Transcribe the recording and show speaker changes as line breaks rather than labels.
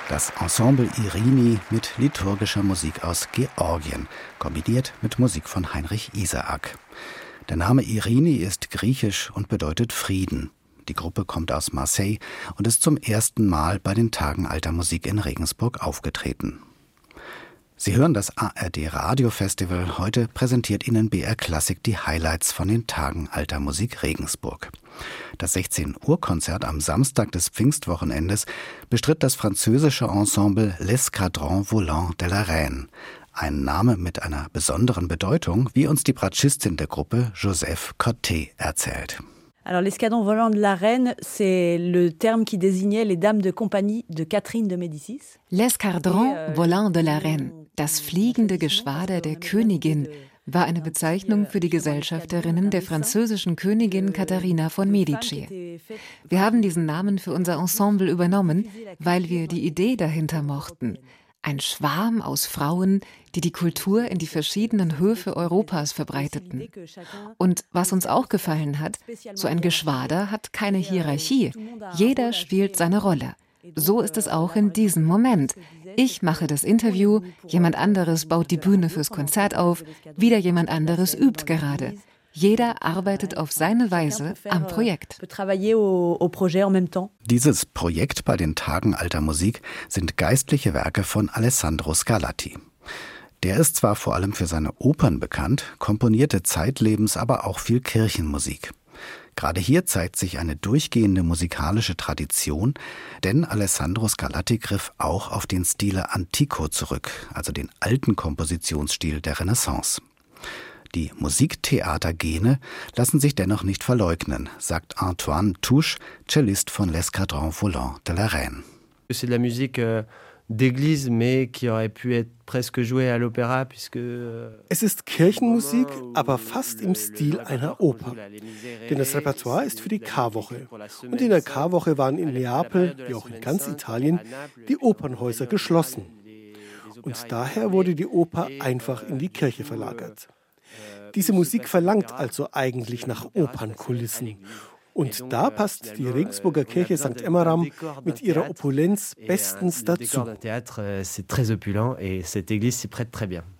Das Ensemble Irini mit liturgischer Musik aus Georgien, kombiniert mit Musik von Heinrich Isaak. Der Name Irini ist griechisch und bedeutet Frieden. Die Gruppe kommt aus Marseille und ist zum ersten Mal bei den Tagen Alter Musik in Regensburg aufgetreten. Sie hören das ARD Radio Festival. Heute präsentiert Ihnen BR Klassik die Highlights von den Tagen Alter Musik Regensburg. Das 16-Uhr-Konzert am Samstag des Pfingstwochenendes bestritt das französische Ensemble L'Escadron Volant de la Reine. Ein Name mit einer besonderen Bedeutung, wie uns die Bratschistin der Gruppe Joseph Coté erzählt.
Alors, l'escadron volant de la reine, c'est le terme qui désignait les dames de compagnie de Catherine de Médicis.
L'escadron volant de la reine, das fliegende Geschwader der Königin, war eine Bezeichnung für die Gesellschafterinnen der französischen Königin Katharina von Medici. Wir haben diesen Namen für unser Ensemble übernommen, weil wir die Idee dahinter mochten. Ein Schwarm aus Frauen, die die Kultur in die verschiedenen Höfe Europas verbreiteten. Und was uns auch gefallen hat, so ein Geschwader hat keine Hierarchie. Jeder spielt seine Rolle. So ist es auch in diesem Moment. Ich mache das Interview, jemand anderes baut die Bühne fürs Konzert auf, wieder jemand anderes übt gerade. Jeder arbeitet auf seine Weise am Projekt.
Dieses Projekt bei den Tagen Alter Musik sind geistliche Werke von Alessandro Scarlatti. Der ist zwar vor allem für seine Opern bekannt, komponierte zeitlebens aber auch viel Kirchenmusik. Gerade hier zeigt sich eine durchgehende musikalische Tradition, denn Alessandro Scarlatti griff auch auf den Stile Antico zurück, also den alten Kompositionsstil der Renaissance. Die Musiktheatergene lassen sich dennoch nicht verleugnen, sagt Antoine Touche, Cellist von L'Escadron Volant de la Reine.
C'est de la musique d'église, mais qui aurait pu être presque jouée à l'opéra, puisque
es ist Kirchenmusik, aber fast im Stil einer Oper. Denn das Repertoire ist für die Karwoche. Und in der Karwoche waren in Neapel, wie auch in ganz Italien, die Opernhäuser geschlossen. Und daher wurde die Oper einfach in die Kirche verlagert. Diese Musik verlangt also eigentlich nach Opernkulissen. Und da passt die Regensburger Kirche St. Emmeram mit ihrer Opulenz bestens dazu.